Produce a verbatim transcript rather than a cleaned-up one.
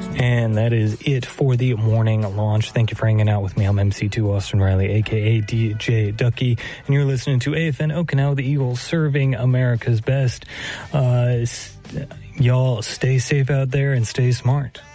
And that is it for the morning launch. Thank you for hanging out with me. I'm M C two Austin Riley, a k a. D J Ducky, and you're listening to A F N Okinawa, the Eagles, serving America's best. Uh, y'all stay safe out there and stay smart.